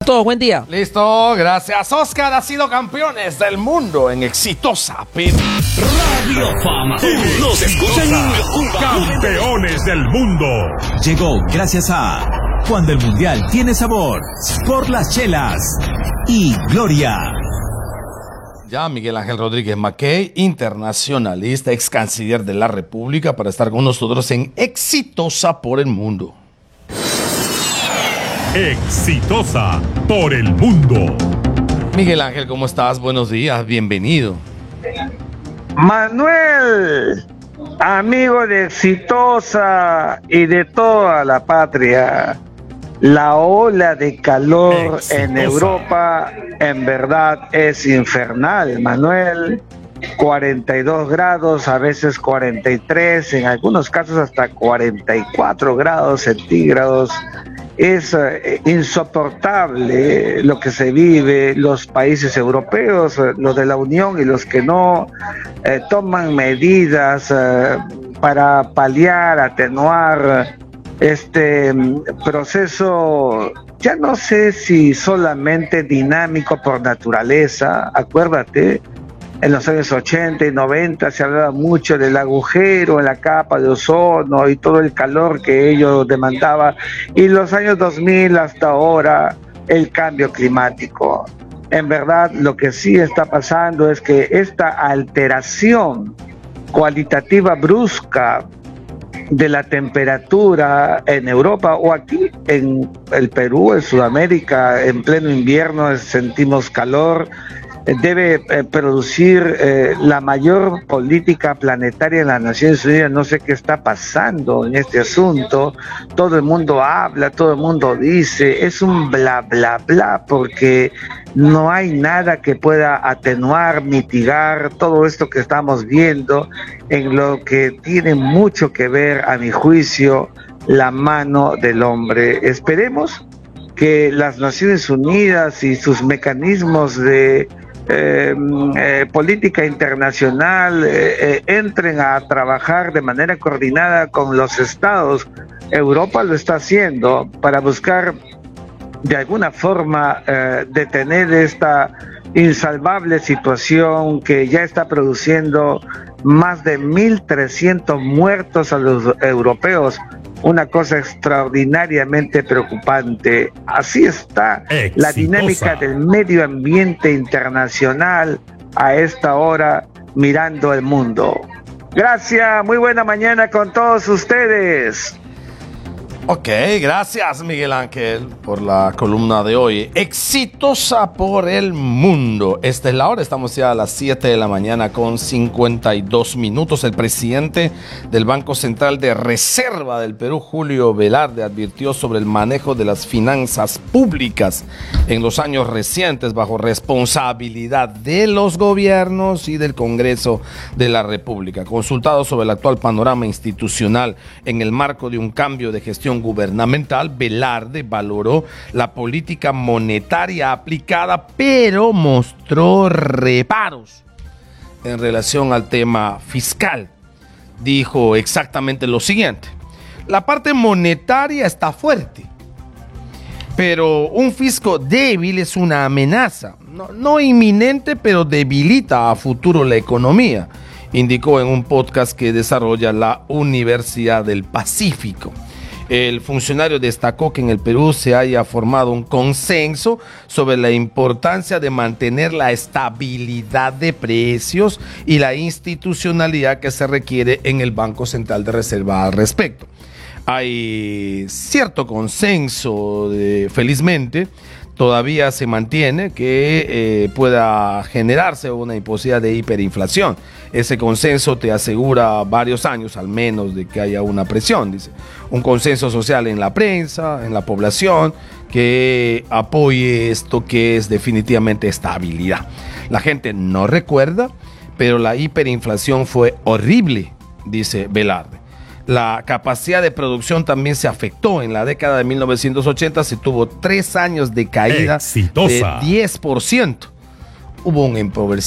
Todo, buen día. Listo, gracias. Oscar ha sido campeones del mundo en Exitosa, pero... Radio Fama. Nos escuchan campeones del mundo. Llegó gracias a Cuando el Mundial tiene sabor, por las chelas y Gloria. Ya Miguel Ángel Rodríguez Mackey, internacionalista, ex canciller de la República, para estar con nosotros en Exitosa por el Mundo. Exitosa por el mundo. Miguel Ángel, ¿cómo estás? Buenos días, bienvenido. Manuel, amigo de Exitosa y de toda la patria, la ola de calor Exitosa en Europa en verdad es infernal, Manuel. 42 grados, a veces 43, en algunos casos hasta 44 grados centígrados. Es insoportable lo que se vive. Los países europeos, los de la Unión y los que no, toman medidas para paliar, atenuar este proceso, ya no sé si solamente dinámico por naturaleza. Acuérdate, en los años 80 y 90 se hablaba mucho del agujero en la capa de ozono y todo el calor que ello demandaba, y los años 2000 hasta ahora el cambio climático. En verdad, lo que sí está pasando es que esta alteración cualitativa brusca de la temperatura en Europa o aquí en el Perú, en Sudamérica, en pleno invierno sentimos calor, debe producir la mayor política planetaria en las Naciones Unidas. No sé qué está pasando en este asunto. Todo el mundo habla, todo el mundo dice, es un bla bla bla, porque no hay nada que pueda atenuar, mitigar todo esto que estamos viendo, en lo que tiene mucho que ver, a mi juicio, la mano del hombre. Esperemos que las Naciones Unidas y sus mecanismos de política internacional entren a trabajar de manera coordinada con los estados. Europa lo está haciendo para buscar de alguna forma detener esta insalvable situación que ya está produciendo más de 1.300 muertos a los europeos. Una cosa extraordinariamente preocupante. Así está la dinámica del medio ambiente internacional a esta hora, mirando el mundo. Gracias, muy buena mañana con todos ustedes. Ok, gracias Miguel Ángel por la columna de hoy. Exitosa por el mundo. Esta es la hora, estamos ya a las 7 de la mañana con 52 minutos. El presidente del Banco Central de Reserva del Perú, Julio Velarde, advirtió sobre el manejo de las finanzas públicas en los años recientes bajo responsabilidad de los gobiernos y del Congreso de la República. Consultado sobre el actual panorama institucional en el marco de un cambio de gestión gubernamental, Velarde valoró la política monetaria aplicada, pero mostró reparos en relación al tema fiscal. Dijo exactamente lo siguiente: la parte monetaria está fuerte, pero un fisco débil es una amenaza, no inminente, pero debilita a futuro la economía, indicó en un podcast que desarrolla la Universidad del Pacífico. El funcionario destacó que en el Perú se haya formado un consenso sobre la importancia de mantener la estabilidad de precios y la institucionalidad que se requiere en el Banco Central de Reserva al respecto. Hay cierto consenso, felizmente, todavía se mantiene que pueda generarse una posibilidad de hiperinflación. Ese consenso te asegura varios años al menos de que haya una presión, dice. Un consenso social en la prensa, en la población, que apoye esto que es definitivamente estabilidad. La gente no recuerda, pero la hiperinflación fue horrible, dice Velarde. La capacidad de producción también se afectó. En la década de 1980 se tuvo 3 años de caída de 10%. Hubo un empobrecimiento